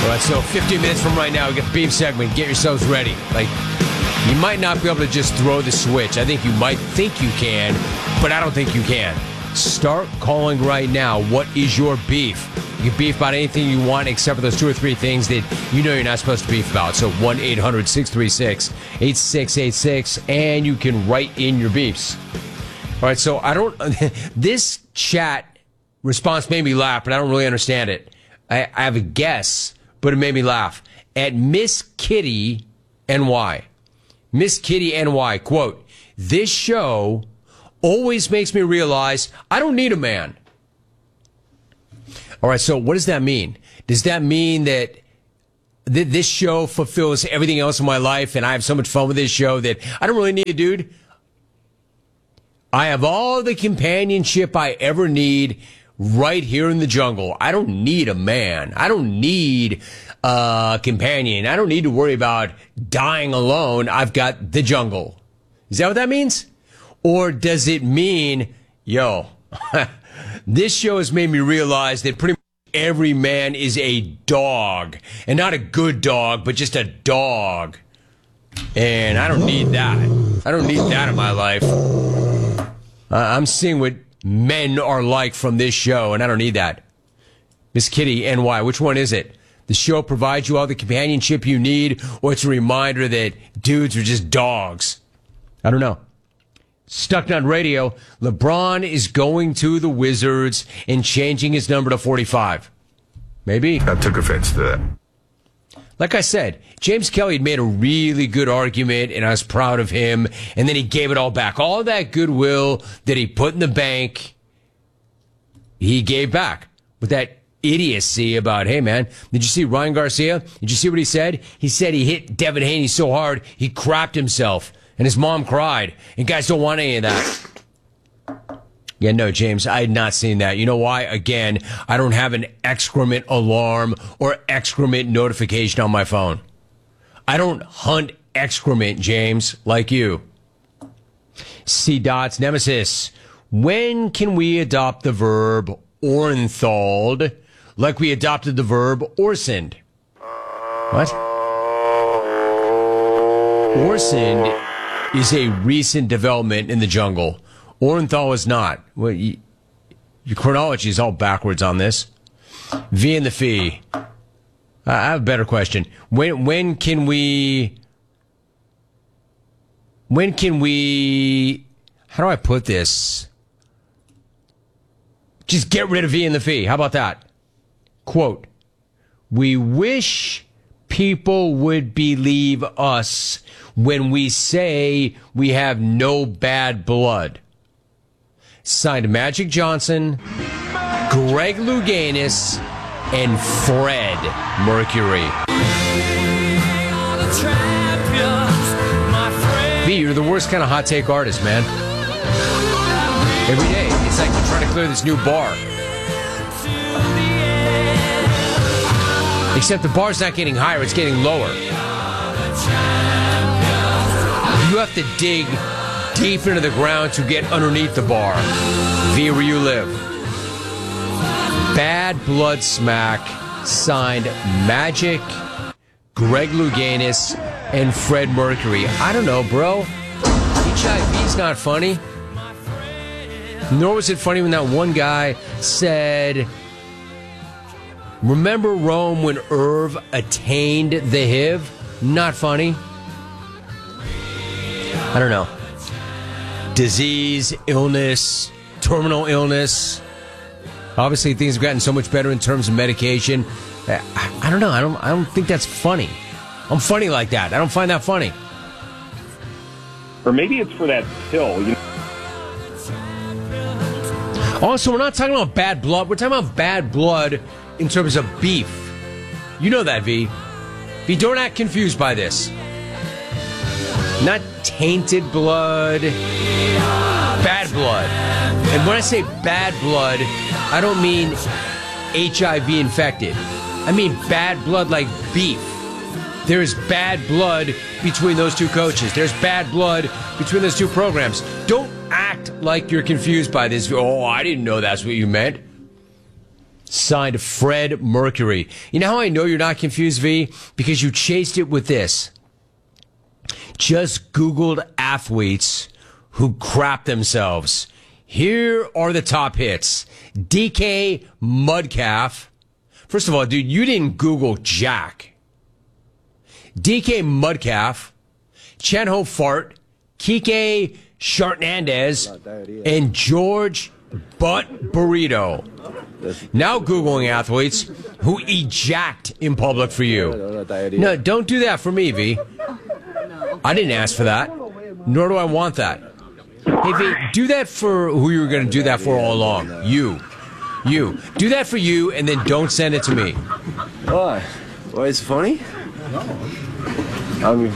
All right, so 15 minutes from right now, we get the beef segment. Get yourselves ready. Like, you might not be able to just throw the switch. I think you might think you can, but I don't think you can. Start calling right now. What is your beef? You can beef about anything you want except for those 2 or 3 things that you know you're not supposed to beef about. So 1-800-636-8686, and you can write in your beefs. All right, so this chat response made me laugh, but I don't really understand it. I have a guess, but it made me laugh. At Miss Kitty NY. Miss Kitty NY, quote, "This show always makes me realize I don't need a man." All right, so what does that mean? Does that mean that this show fulfills everything else in my life and I have so much fun with this show that I don't really need a dude? I have all the companionship I ever need right here in the jungle. I don't need a man. I don't need a companion. I don't need to worry about dying alone. I've got the jungle. Is that what that means? Or does it mean, yo, this show has made me realize that pretty much every man is a dog. And not a good dog, but just a dog. And I don't need that. I don't need that in my life. I'm seeing what men are like from this show, and I don't need that. Miss Kitty NY, which one is it? The show provides you all the companionship you need, or it's a reminder that dudes are just dogs? I don't know. Stucknut Radio, LeBron is going to the Wizards and changing his number to 45. Maybe. I took offense to that. Like I said, James Kelly had made a really good argument, and I was proud of him, and then he gave it all back. All that goodwill that he put in the bank, he gave back with that idiocy about, hey, man, did you see Ryan Garcia? Did you see what he said? He said he hit Devin Haney so hard, he crapped himself, and his mom cried. And guys don't want any of that. Yeah, no, James, I had not seen that. You know why? Again, I don't have an excrement alarm or excrement notification on my phone. I don't hunt excrement, James, like you. C. Dots, Nemesis. When can we adopt the verb Ornthald like we adopted the verb Orsend? What? Orsend is a recent development in the jungle. Orenthal is not. Well, your chronology is all backwards on this. V and the Fee. I have a better question. When can we? How do I put this? Just get rid of V and the Fee. How about that? Quote, "We wish people would believe us when we say we have no bad blood." Signed Magic Johnson, Greg Louganis, and Fred Mercury. V, you're the worst kind of hot take artist, man. Every day, it's like you're trying to clear this new bar. Except the bar's not getting higher, it's getting lower. You have to dig deep into the ground to get underneath the bar. Via where you live. Bad Blood Smack, signed Magic, Greg Louganis, and Fred Mercury. I don't know, bro. HIV's not funny. Nor was it funny when that one guy said, "Remember Rome when Irv attained the HIV?" Not funny. I don't know. Disease, illness, terminal illness. Obviously, things have gotten so much better in terms of medication. I don't know. I don't think that's funny. I'm funny like that. I don't find that funny. Or maybe it's for that pill. You know? Also, we're not talking about bad blood. We're talking about bad blood in terms of beef. You know that, V. V, don't act confused by this. Not tainted blood, bad blood. And when I say bad blood, I don't mean HIV infected. I mean bad blood like beef. There is bad blood between those two coaches. There's bad blood between those two programs. Don't act like you're confused by this. Oh, I didn't know that's what you meant. Signed Fred Mercury. You know how I know you're not confused, V? Because you chased it with this. Just Googled athletes who crap themselves. Here are the top hits. DK Mudcalf. First of all, dude, you didn't Google Jack. DK Mudcalf, Chenho Fart, Kike Shartnandez, and George Butt Burrito. Now Googling athletes who ejact in public for you. No, don't do that for me, V. I didn't ask for that, nor do I want that. Hey, V, do that for who you were going to do that for all along. You. Do that for you, and then don't send it to me. Why? Why is it funny? I mean,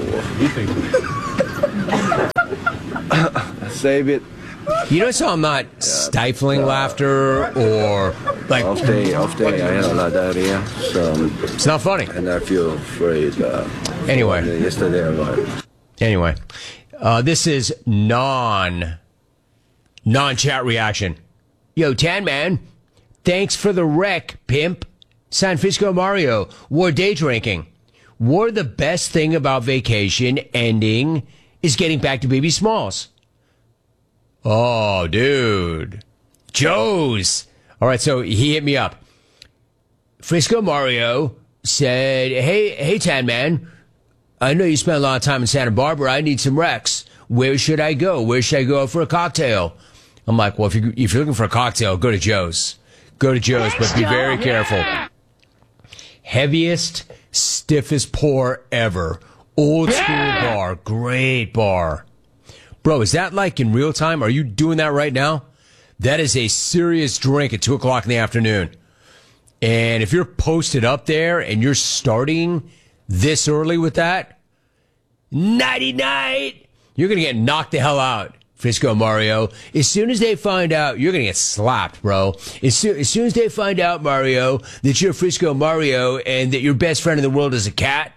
save it. You know, so I'm not stifling laughter or like. Off day, I had a lot of diarrhea, so it's not funny. And I feel afraid. Anyway. Yesterday, Anyway, this is non-chat reaction. Yo, Tan Man, thanks for the wreck, pimp. San Francisco Mario, war day drinking. War the best thing about vacation ending is getting back to Baby Smalls. Oh, dude. Joe's. All right, so he hit me up. Frisco Mario said, hey, Tan Man, I know you spent a lot of time in Santa Barbara. I need some recs. Where should I go? Where should I go for a cocktail? I'm like, well, if you're looking for a cocktail, go to Joe's. Go to Joe's, but be very careful. Heaviest, stiffest pour ever. Old school bar. Great bar. Bro, is that like in real time? Are you doing that right now? That is a serious drink at 2 o'clock in the afternoon. And if you're posted up there and you're starting this early with that, nighty-night, you're going to get knocked the hell out, Frisco Mario. As soon as they find out, you're going to get slapped, bro. As soon as they find out, Mario, that you're Frisco Mario and that your best friend in the world is a cat,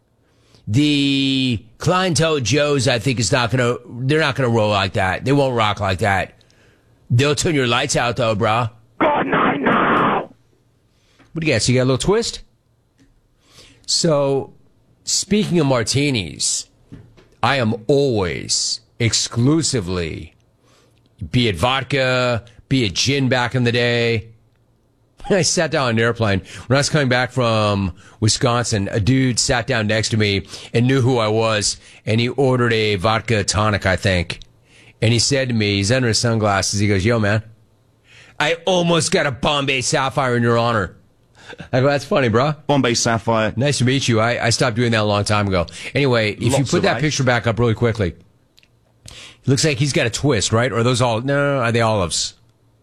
the clientele Joe's, I think, they're not going to roll like that. They won't rock like that. They'll turn your lights out, though, bro. Good night now. What do you got? So you got a little twist? So, speaking of martinis, I am always exclusively, be it vodka, be it gin back in the day. I sat down on an airplane. When I was coming back from Wisconsin, a dude sat down next to me and knew who I was, and he ordered a vodka tonic, I think. And he said to me, he's under his sunglasses, he goes, yo, man, I almost got a Bombay Sapphire in your honor. I go, that's funny, bro. Bombay Sapphire. Nice to meet you. I stopped doing that a long time ago. Anyway, if you put that picture back up really quickly, it looks like he's got a twist, right? Or are those all, no, are they olives?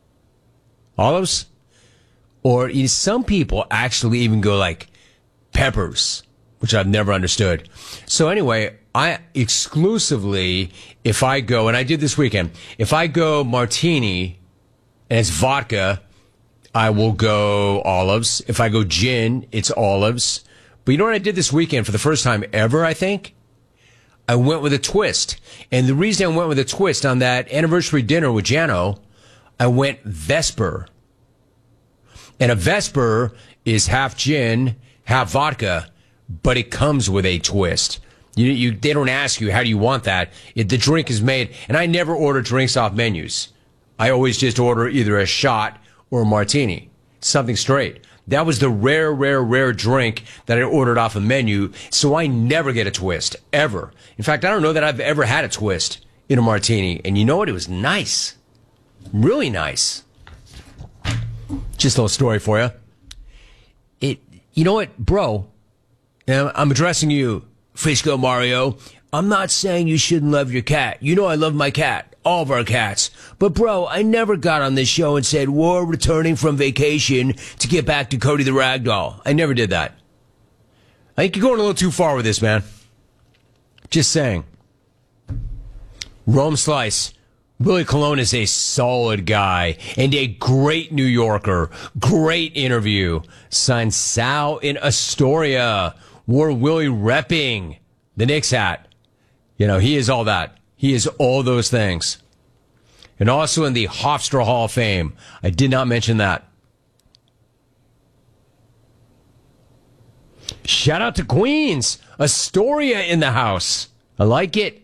Olives? Or some people actually even go like peppers, which I've never understood. So anyway, I exclusively, if I go, and I did this weekend, if I go martini and it's vodka, I will go olives. If I go gin, it's olives. But you know what I did this weekend for the first time ever, I think? I went with a twist. And the reason I went with a twist on that anniversary dinner with Jano, I went Vesper. And a Vesper is half gin, half vodka, but it comes with a twist. They don't ask you, how do you want that? The drink is made, and I never order drinks off menus. I always just order either a shot or a martini, something straight. That was the rare drink that I ordered off a menu, so I never get a twist, ever. In fact, I don't know that I've ever had a twist in a martini. And you know what? It was nice. Really nice. Just a little story for you. You know what, bro? I'm addressing you, Frisco Mario. I'm not saying you shouldn't love your cat. You know I love my cat. All of our cats. But, bro, I never got on this show and said, we're returning from vacation to get back to Cody the Ragdoll. I never did that. I think you're going a little too far with this, man. Just saying. Rome Slice. Willie Colon is a solid guy and a great New Yorker. Great interview. Signed Sal in Astoria. Wore Willie repping the Knicks hat. You know, he is all that. He is all those things. And also in the Hofstra Hall of Fame. I did not mention that. Shout out to Queens. Astoria in the house. I like it.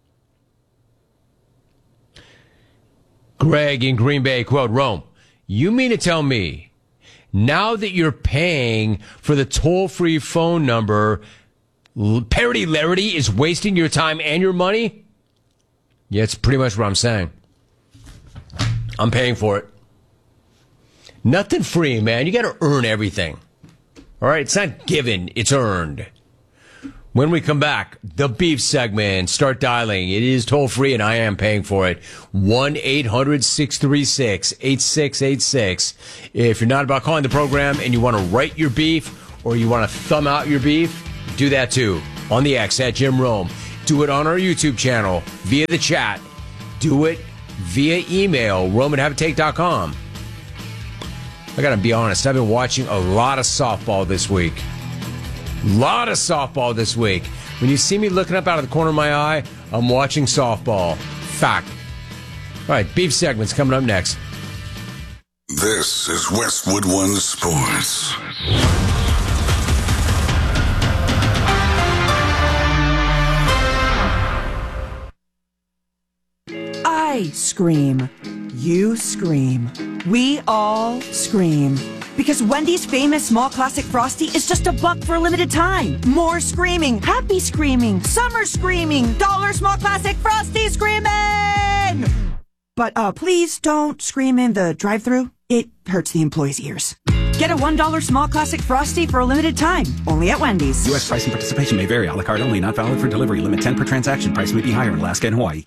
Greg in Green Bay, quote, Rome, you mean to tell me now that you're paying for the toll-free phone number, Parody Larity is wasting your time and your money? Yeah, it's pretty much what I'm saying. I'm paying for it. Nothing free, man. You got to earn everything. All right? It's not given. It's earned. When we come back, the beef segment. Start dialing. It is toll-free, and I am paying for it. 1-800-636-8686. If you're not about calling the program and you want to write your beef or you want to thumb out your beef, do that too. On the X, at Jim Rome. Do it on our YouTube channel, via the chat. Do it via email, rome@haveatake.com. I got to be honest, I've been watching a lot of softball this week. Lot of softball this week. When you see me looking up out of the corner of my eye, I'm watching softball. Fact. All right, beef segment's coming up next. This is Westwood One Sports. I scream. You scream. We all scream. Because Wendy's famous small classic Frosty is just $1 for a limited time. More screaming, happy screaming, summer screaming, dollar small classic Frosty screaming! But please don't scream in the drive-thru. It hurts the employees' ears. Get a $1 small classic Frosty for a limited time. Only at Wendy's. U.S. price and participation may vary. A la carte only. Not valid for delivery. Limit 10 per transaction. Price may be higher in Alaska and Hawaii.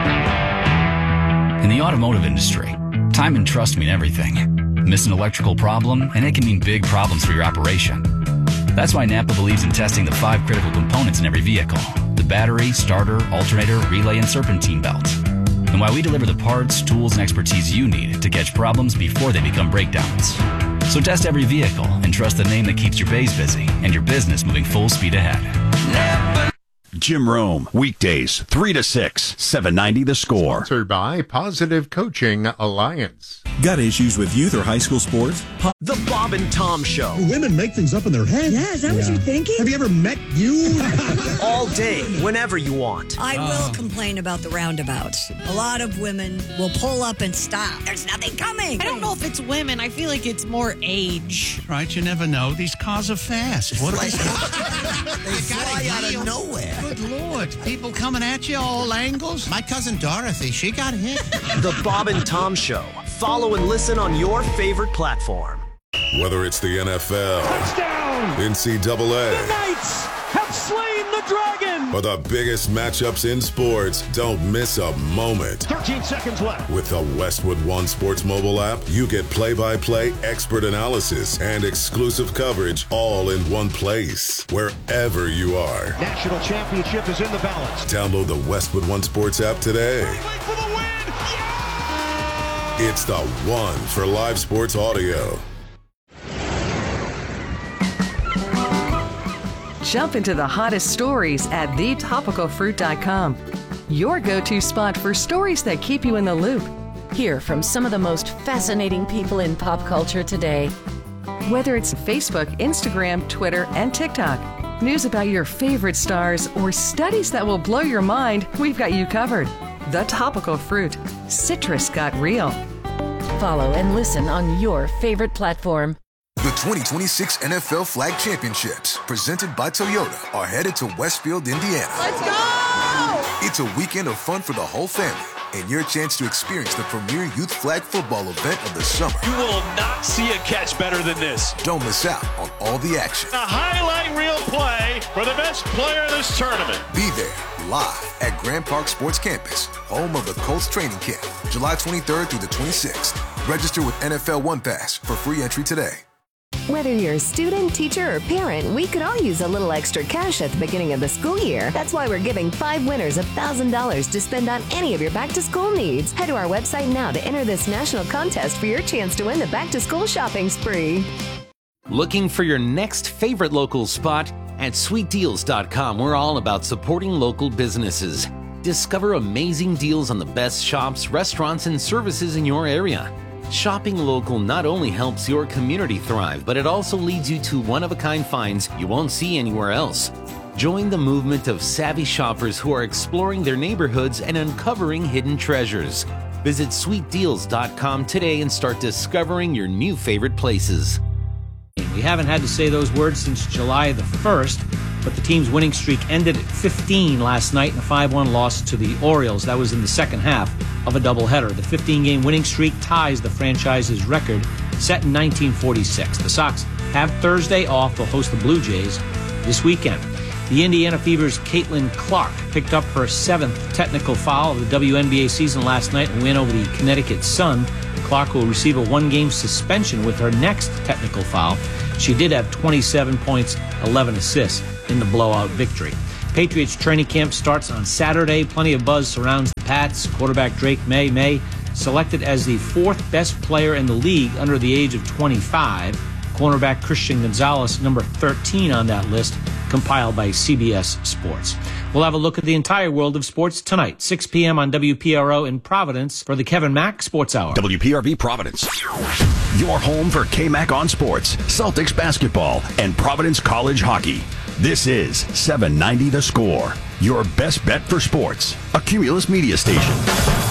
In the automotive industry, time and trust mean everything. Miss an electrical problem, and it can mean big problems for your operation. That's why Napa believes in testing the 5 critical components in every vehicle: the battery, starter, alternator, relay, and serpentine belt. And why we deliver the parts, tools, and expertise you need to catch problems before they become breakdowns. So test every vehicle and trust the name that keeps your bays busy and your business moving full speed ahead. Jim Rome, weekdays, 3 to 6, 790 The Score. Sponsored by Positive Coaching Alliance. Got issues with youth or high school sports? The Bob and Tom Show. Women make things up in their head. Yeah, is that what you're thinking? Have you ever met you? All day, whenever you want. I will complain about the roundabouts. A lot of women will pull up and stop. There's nothing coming. I don't know if it's women. I feel like it's more age. Right, you never know. These cars are fast. What they fly out of nowhere. Good Lord. People coming at you all angles. My cousin Dorothy, she got hit. The Bob and Tom Show. Follow and listen on your favorite platform. Whether it's the NFL, touchdown, NCAA, the Knights have slain the dragon, or the biggest matchups in sports, don't miss a moment. 13 seconds left. With the Westwood One Sports mobile app, you get play-by-play expert analysis and exclusive coverage all in one place, wherever you are. National championship is in the balance. Download the Westwood One Sports app today. For the win. Yeah! It's the one for live sports audio. Jump into the hottest stories at thetopicalfruit.com. Your go-to spot for stories that keep you in the loop. Hear from some of the most fascinating people in pop culture today. Whether it's Facebook, Instagram, Twitter, and TikTok, news about your favorite stars, or studies that will blow your mind, we've got you covered. The Topical Fruit. Citrus got real. Follow and listen on your favorite platform. The 2026 NFL Flag Championships, presented by Toyota, are headed to Westfield, Indiana. Let's go! It's a weekend of fun for the whole family and your chance to experience the premier youth flag football event of the summer. You will not see a catch better than this. Don't miss out on all the action. A highlight reel play for the best player in this tournament. Be there live at Grand Park Sports Campus, home of the Colts training camp, July 23rd through the 26th. Register with NFL One Pass for free entry today. Whether you're a student, teacher, or parent, we could all use a little extra cash at the beginning of the school year. That's why we're giving 5 winners $1,000 to spend on any of your back-to-school needs. Head to our website now to enter this national contest for your chance to win the back-to-school shopping spree. Looking for your next favorite local spot? At sweetdeals.com, we're all about supporting local businesses. Discover amazing deals on the best shops, restaurants, and services in your area. Shopping local not only helps your community thrive, but it also leads you to one-of-a-kind finds you won't see anywhere else. Join the movement of savvy shoppers who are exploring their neighborhoods and uncovering hidden treasures. Visit sweetdeals.com today and start discovering your new favorite places. We haven't had to say those words since July the 1st, but the team's winning streak ended at 15 last night in a 5-1 loss to the Orioles. That was in the second half of a doubleheader. The 15-game winning streak ties the franchise's record set in 1946. The Sox have Thursday off. They'll host the Blue Jays this weekend. The Indiana Fever's Caitlin Clark picked up her 7th technical foul of the WNBA season last night and win over the Connecticut Sun. Clark will receive a 1-game suspension with her next technical foul. She did have 27 points, 11 assists in the blowout victory. Patriots training camp starts on Saturday. Plenty of buzz surrounds the Pats. Quarterback Drake May selected as the 4th best player in the league under the age of 25. Cornerback Christian Gonzalez, number 13 on that list, compiled by CBS Sports. We'll have a look at the entire world of sports tonight, 6 p.m. on WPRO in Providence for the Kevin Mack Sports Hour. WPRV Providence. Your home for K-Mac on sports, Celtics basketball, and Providence College hockey. This is 790 The Score, your best bet for sports, a Cumulus media station.